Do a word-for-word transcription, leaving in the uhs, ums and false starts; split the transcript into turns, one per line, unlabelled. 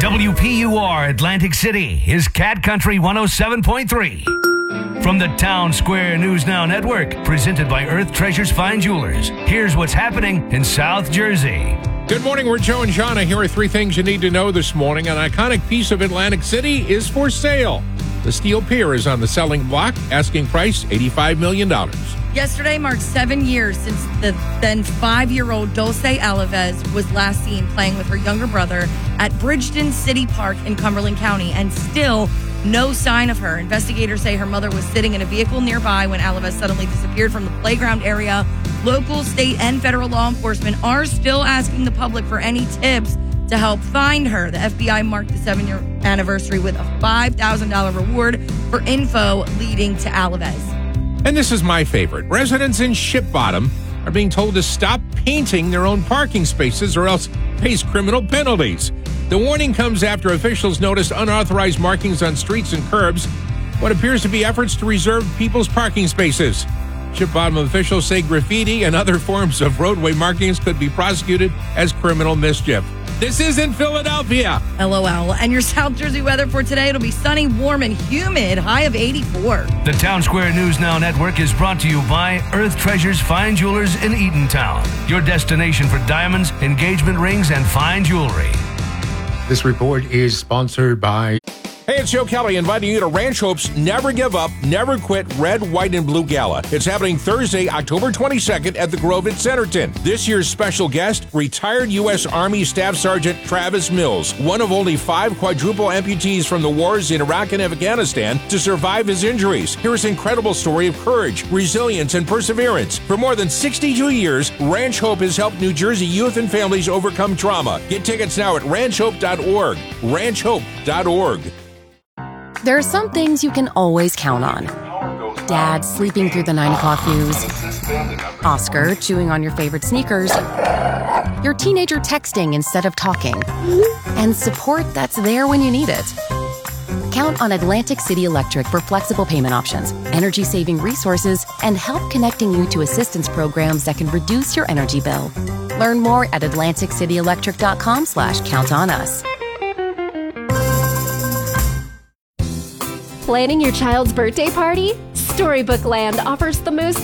W P U R Atlantic City is Cat Country one oh seven point three. From the Town Square News Now Network, presented by Earth Treasures Fine Jewelers, here's what's happening in South Jersey.
Good morning, we're Joe and Jana. Here are three things you need to know this morning. An iconic piece of Atlantic City is for sale. The Steel Pier is on the selling block, asking price eighty-five million dollars.
Yesterday marked seven years since the then five-year-old Dulce Alaves was last seen playing with her younger brother at Bridgeton City Park in Cumberland County, and still no sign of her. Investigators say her mother was sitting in a vehicle nearby when Alaves suddenly disappeared from the playground area. Local, state, and federal law enforcement are still asking the public for any tips to help find her. The F B I marked the seven-year anniversary with a five thousand dollars reward for info leading to Alaves.
And this is my favorite. Residents in Ship Bottom are being told to stop painting their own parking spaces or else face criminal penalties. The warning comes after officials noticed unauthorized markings on streets and curbs, what appears to be efforts to reserve people's parking spaces. Ship Bottom officials say graffiti and other forms of roadway markings could be prosecuted as criminal mischief. This isn't Philadelphia.
LOL. And your South Jersey weather for today, it'll be sunny, warm, and humid, high of eighty-four.
The Town Square News Now Network is brought to you by Earth Treasures Fine Jewelers in Eatontown, your destination for diamonds, engagement rings, and fine jewelry.
This report is sponsored by...
Hey, it's Joe Kelly inviting you to Ranch Hope's Never Give Up, Never Quit Red, White, and Blue Gala. It's happening Thursday, October twenty-second at the Grove at Centerton. This year's special guest, retired U S Army Staff Sergeant Travis Mills, one of only five quadruple amputees from the wars in Iraq and Afghanistan to survive his injuries. Here's an incredible story of courage, resilience, and perseverance. For more than sixty-two years, Ranch Hope has helped New Jersey youth and families overcome trauma. Get tickets now at ranch hope dot org. ranch hope dot org.
There are some things you can always count on. Dad sleeping through the nine o'clock news. Oscar chewing on your favorite sneakers. Your teenager texting instead of talking. And support that's there when you need it. Count on Atlantic City Electric for flexible payment options, energy-saving resources, and help connecting you to assistance programs that can reduce your energy bill. Learn more at atlantic city electric dot com slash count on us.
Planning your child's birthday party? Storybook Land offers the most